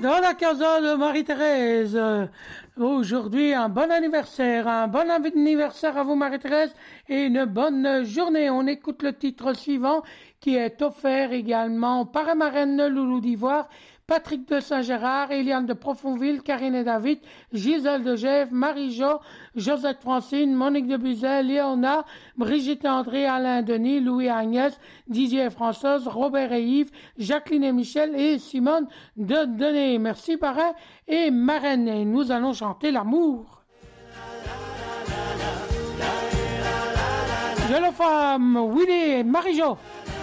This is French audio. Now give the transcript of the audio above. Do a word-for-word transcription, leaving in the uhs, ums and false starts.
dans la casa de Marie-Thérèse. Euh, Aujourd'hui, un bon anniversaire, un bon anniversaire à vous Marie-Thérèse et une bonne journée. On écoute le titre suivant qui est offert également par la marraine Loulou d'Ivoire, Patrick de Saint-Gérard, Eliane de Profonville, Karine et David, Gisèle de Gève, Marie-Jo, Josette Francine, Monique de Buzel, Léona, Brigitte André, Alain Denis, Louis et Agnès, Didier et Françoise, Robert et Yves, Jacqueline et Michel et Simone de Denet. Merci parrain et marraine. Et nous allons chanter l'amour. Je le femme, Willy et Marie-Jo.